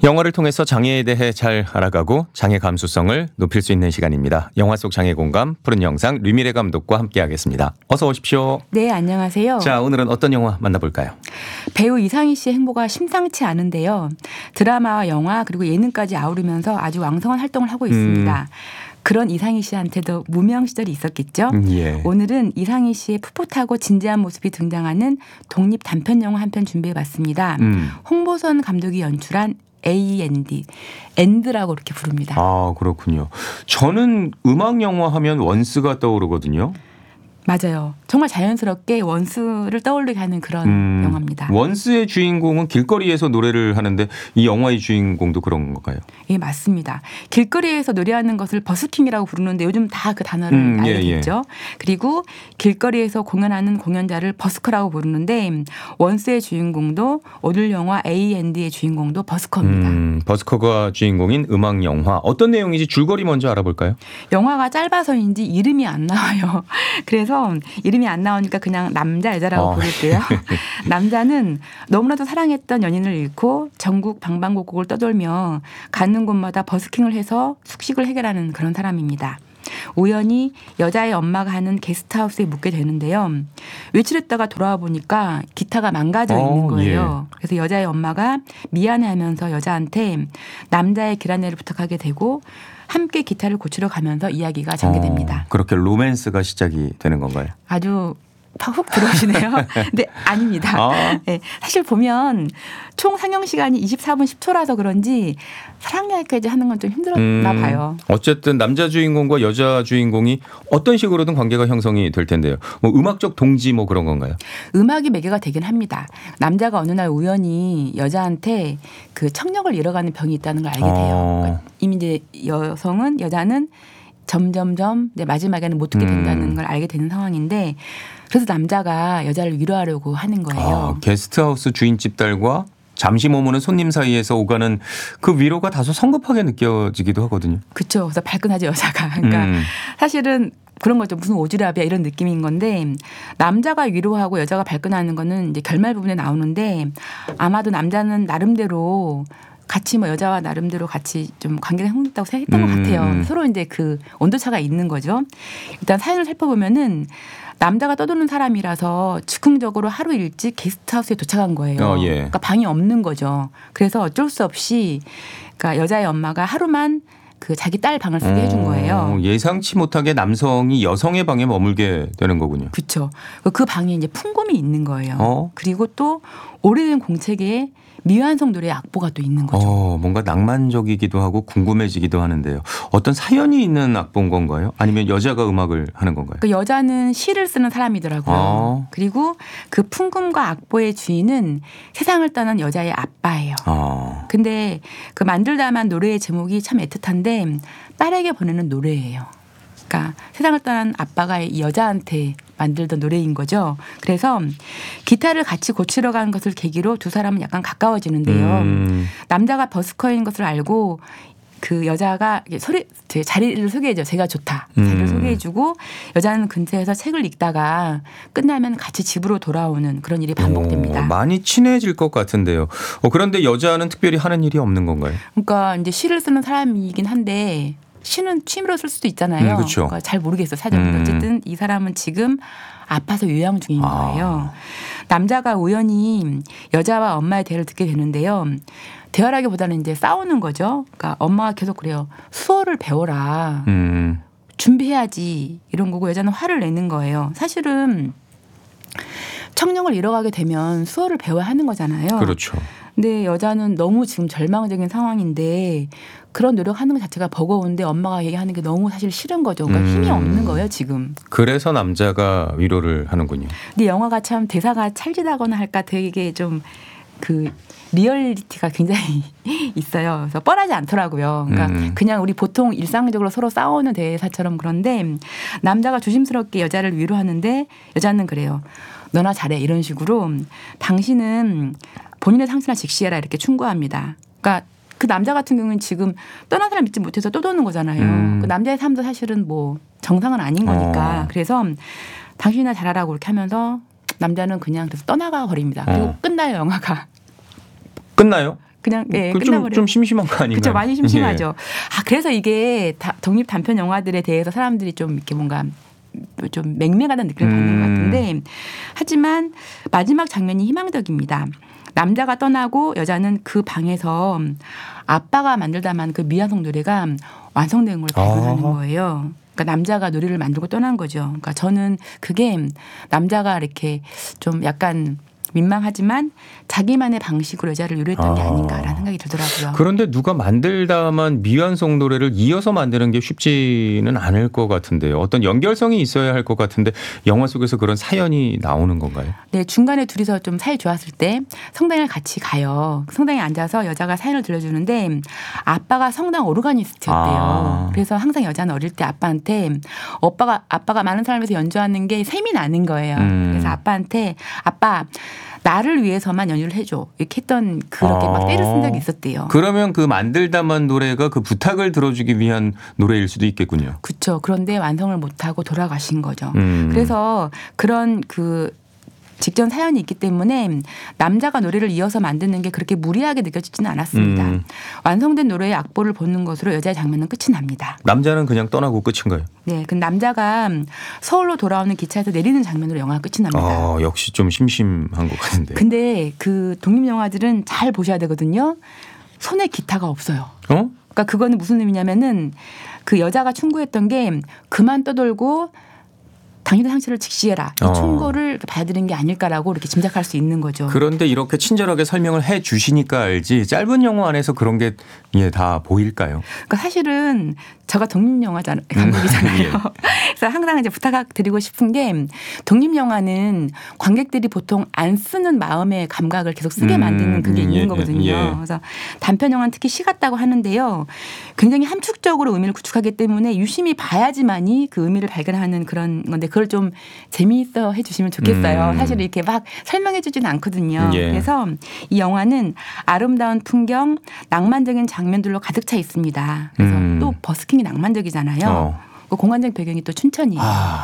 영화를 통해서 장애에 대해 잘 알아가고 장애 감수성을 높일 수 있는 시간입니다. 영화 속 장애 공감 푸른 영상 류미래 감독과 함께하겠습니다. 어서 오십시오. 네, 안녕하세요. 자, 오늘은 어떤 영화 만나볼까요? 배우 이상희 씨의 행보가 심상치 않은데요. 드라마와 영화 그리고 예능까지 아우르면서 아주 왕성한 활동을 하고 있습니다. 그런 이상희 씨한테도 무명 시절이 있었겠죠. 예. 오늘은 이상희 씨의 풋풋하고 진지한 모습이 등장하는 독립 단편 영화 한 편 준비해봤습니다. 홍보선 감독이 연출한 AND, 엔드라고 이렇게 부릅니다. 아, 그렇군요. 저는 음악 영화 하면 원스가 떠오르거든요. 맞아요. 정말 자연스럽게 원스를 떠올리게 하는 그런 영화입니다. 원스의 주인공은 길거리에서 노래를 하는데 이 영화의 주인공도 그런 건가요? 예, 맞습니다. 길거리에서 노래하는 것을 버스킹이라고 부르는데 요즘 다 그 단어를 알겠죠. 그리고 길거리에서 공연하는 공연자를 버스커라고 부르는데 원스의 주인공도 오늘 영화 A&D의 주인공도 버스커입니다. 버스커가 주인공인 음악 영화. 어떤 내용인지 줄거리 먼저 알아볼까요? 영화가 짧아서인지 이름이 안 나와요. 그래서 이름이 안 나오니까 그냥 남자 여자라고 부를게요. 남자는 너무나도 사랑했던 연인을 잃고 전국 방방곡곡을 떠돌며 가는 곳마다 버스킹을 해서 숙식을 해결하는 그런 사람입니다. 우연히 여자의 엄마가 하는 게스트하우스에 묵게 되는데요. 외출했다가 돌아와 보니까 기타가 망가져 있는 거예요. 그래서 여자의 엄마가 미안해하면서 여자한테 남자의 길 안내를 부탁하게 되고 함께 기타를 고치러 가면서 이야기가 전개됩니다. 그렇게 로맨스가 시작이 되는 건가요? 아주 훅 들어오시네요. 근데 아닙니다. 네, 사실 보면 총 상영 시간이 24분 10초라서 그런지 사랑 이야기까지 하는 건 좀 힘들었나 봐요. 어쨌든 남자 주인공과 여자 주인공이 어떤 식으로든 관계가 형성이 될 텐데요. 뭐 음악적 동지 뭐 그런 건가요? 음악이 매개가 되긴 합니다. 남자가 어느 날 우연히 여자한테 그 청력을 잃어가는 병이 있다는 걸 알게 돼요. 그러니까 이미 이제 여자는 점점점 이제 마지막에는 못 듣게 된다는 걸 알게 되는 상황인데 그래서 남자가 여자를 위로하려고 하는 거예요. 게스트하우스 주인집 딸과 잠시 머무는 손님 사이에서 오가는 그 위로가 다소 성급하게 느껴지기도 하거든요. 그렇죠. 그래서 발끈하죠 여자가. 그러니까 사실은 그런 거죠. 무슨 오지랖이야 이런 느낌인 건데 남자가 위로하고 여자가 발끈하는 거는 이제 결말 부분에 나오는데 아마도 남자는 나름대로 같이 뭐 여자와 나름대로 같이 좀 관계가 형성됐다고 생각했던 것 같아요. 서로 이제 그 온도차가 있는 거죠. 일단 사연을 살펴보면은 남자가 떠도는 사람이라서 즉흥적으로 하루 일찍 게스트하우스에 도착한 거예요. 그러니까 방이 없는 거죠. 그래서 어쩔 수 없이 그러니까 여자의 엄마가 하루만 그 자기 딸 방을 쓰게 해준 거예요. 예상치 못하게 남성이 여성의 방에 머물게 되는 거군요. 그렇죠. 그 방에 이제 풍금이 있는 거예요. 그리고 또 오래된 공책에 미완성 노래의 악보가 또 있는 거죠. 뭔가 낭만적이기도 하고 궁금해지기도 하는데요. 어떤 사연이 있는 악보인 건가요? 아니면 여자가 음악을 하는 건가요? 그 여자는 시를 쓰는 사람이더라고요. 그리고 그 풍금과 악보의 주인은 세상을 떠난 여자의 아빠예요. 근데 그 만들다만 노래의 제목이 참 애틋한데 딸에게 보내는 노래예요. 그러니까 세상을 떠난 아빠가 이 여자한테 만들던 노래인 거죠. 그래서 기타를 같이 고치러 가는 것을 계기로 두 사람은 약간 가까워지는데요. 남자가 버스커인 것을 알고 그 여자가 자리를 소개해줘. 제가 좋다. 자리를 소개해주고 여자는 근처에서 책을 읽다가 끝나면 같이 집으로 돌아오는 그런 일이 반복됩니다. 많이 친해질 것 같은데요. 그런데 여자는 특별히 하는 일이 없는 건가요? 그러니까 이제 시를 쓰는 사람이긴 한데 시는 취미로 쓸 수도 있잖아요. 그렇죠. 그러니까 잘 모르겠어요. 사정은. 어쨌든 이 사람은 지금 아파서 요양 중인 거예요. 남자가 우연히 여자와 엄마의 대화를 듣게 되는데요. 대화라기보다는 이제 싸우는 거죠. 그러니까 엄마가 계속 그래요. 수어를 배워라. 준비해야지. 이런 거고 여자는 화를 내는 거예요. 사실은 청력을 잃어가게 되면 수어를 배워야 하는 거잖아요. 그렇죠. 근데 여자는 너무 지금 절망적인 상황인데 그런 노력하는 것 자체가 버거운데 엄마가 얘기하는 게 너무 사실 싫은 거죠. 그러니까 힘이 없는 거예요 지금. 그래서 남자가 위로를 하는군요. 근데 영화가 참 대사가 찰지다거나 할까 되게 좀 그 리얼리티가 굉장히 있어요. 그래서 뻔하지 않더라고요. 그러니까 그냥 우리 보통 일상적으로 서로 싸우는 대사처럼 그런데 남자가 조심스럽게 여자를 위로하는데 여자는 그래요. 너나 잘해 이런 식으로 당신은 본인의 상처나 직시해라 이렇게 충고합니다. 그러니까 그 남자 같은 경우는 지금 떠난 사람 믿지 못해서 떠도는 거잖아요. 그 남자의 삶도 사실은 뭐 정상은 아닌 거니까. 그래서 당신이나 잘하라고 이렇게 하면서 남자는 그냥 그래서 떠나가 버립니다. 그리고 끝나요 영화가. 끝나요? 그냥 끝나버려요. 좀 심심한 거 아닌가요? 그렇죠. 많이 심심하죠. 그래서 이게 독립 단편 영화들에 대해서 사람들이 좀 이렇게 뭔가 좀 맹맹하다는 느낌을 받는 것 같은데 하지만 마지막 장면이 희망적입니다. 남자가 떠나고 여자는 그 방에서 아빠가 만들다만 그 미완성 노래가 완성된 걸 발견하는 거예요. 그러니까 남자가 노래를 만들고 떠난 거죠. 그러니까 저는 그게 남자가 이렇게 좀 약간 민망하지만 자기만의 방식으로 여자를 유래했던 게 아닌가라는 생각이 들더라고요. 그런데 누가 만들다만 미완성 노래를 이어서 만드는 게 쉽지는 않을 것 같은데요. 어떤 연결성이 있어야 할 것 같은데 영화 속에서 그런 사연이 나오는 건가요? 네, 중간에 둘이서 좀 사이 좋았을 때 성당에 같이 가요. 성당에 앉아서 여자가 사연을 들려주는데 아빠가 성당 오르가니스트였대요. 그래서 항상 여자는 어릴 때 아빠한테 아빠가 많은 사람에서 연주하는 게 셈이 나는 거예요. 그래서 아빠한테 아빠 나를 위해서만 연주를 해줘 이렇게 했던 그렇게 막 때를 쓴 적이 있었대요. 그러면 그 만들다만 노래가 그 부탁을 들어주기 위한 노래일 수도 있겠군요. 그렇죠. 그런데 완성을 못하고 돌아가신 거죠. 그래서 그런 그 직전 사연이 있기 때문에 남자가 노래를 이어서 만드는 게 그렇게 무리하게 느껴지지는 않았습니다. 완성된 노래의 악보를 보는 것으로 여자의 장면은 끝이 납니다. 남자는 그냥 떠나고 끝인가요? 네, 그 남자가 서울로 돌아오는 기차에서 내리는 장면으로 영화가 끝이 납니다. 역시 좀 심심한 것 같은데. 근데 그 독립 영화들은 잘 보셔야 되거든요. 손에 기타가 없어요. 그러니까 그거는 무슨 의미냐면은 그 여자가 충고했던 게 그만 떠돌고 당신의 상처를 직시해라. 이 충고를 받아들인 게 아닐까라고 이렇게 짐작할 수 있는 거죠. 그런데 이렇게 친절하게 설명을 해 주시니까 알지 짧은 영화 안에서 그런 게 다 보일까요? 그러니까 사실은 제가 독립영화 감독이잖아요. 예. 그래서 항상 이제 부탁드리고 싶은 게 독립영화는 관객들이 보통 안 쓰는 마음의 감각을 계속 쓰게 만드는 그게 있는 거거든요. 그래서 단편영화는 특히 시 같다고 하는데요. 굉장히 함축적으로 의미를 구축하기 때문에 유심히 봐야지만이 그 의미를 발견하는 그런 건데 그걸 좀 재미있어 해 주시면 좋겠어요. 사실 이렇게 막 설명해 주지는 않거든요. 그래서 이 영화는 아름다운 풍경, 낭만적인 장면들로 가득 차 있습니다. 그래서 또 버스킹이 낭만적이잖아요. 그 공간적 배경이 또 춘천이에요.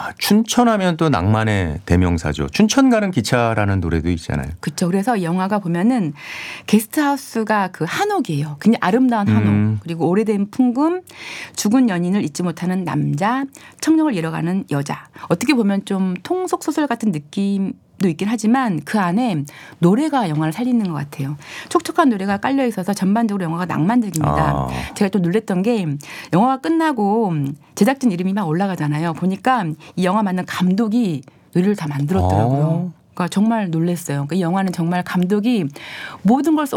춘천하면 또 낭만의 대명사죠. 춘천 가는 기차라는 노래도 있잖아요. 그렇죠. 그래서 이 영화가 보면은 게스트하우스가 그 한옥이에요. 굉장히 아름다운 한옥. 그리고 오래된 풍금, 죽은 연인을 잊지 못하는 남자, 청력을 잃어가는 여자. 어떻게 보면 좀 통속 소설 같은 느낌도 있긴 하지만 그 안에 노래가 영화를 살리는 것 같아요. 촉촉한 노래가 깔려 있어서 전반적으로 영화가 낭만적입니다. 제가 또 놀랬던 게 영화가 끝나고 제작진 이름이 막 올라가잖아요. 보니까 이 영화 만든 감독이 노래를 다 만들었더라고요. 그러니까 정말 놀랐어요. 그러니까 이 영화는 정말 감독이 모든 걸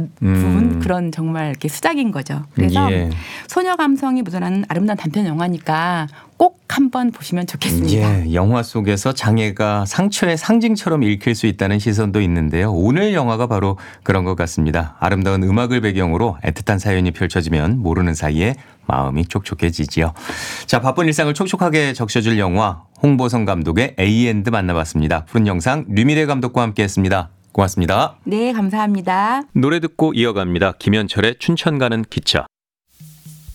부은 그런 정말 이렇게 수작인 거죠. 그래서 소녀 감성이 묻어나는 아름다운 단편 영화니까 꼭 한번 보시면 좋겠습니다. 영화 속에서 장애가 상처의 상징처럼 읽힐 수 있다는 시선도 있는데요. 오늘 영화가 바로 그런 것 같습니다. 아름다운 음악을 배경으로 애틋한 사연이 펼쳐지면 모르는 사이에 마음이 촉촉해지지요. 자, 바쁜 일상을 촉촉하게 적셔줄 영화 홍보성 감독의 A&D 만나봤습니다. 푸른 영상 류미래 감독과 함께했습니다. 고맙습니다. 네, 감사합니다. 노래 듣고 이어갑니다. 김현철의 춘천 가는 기차.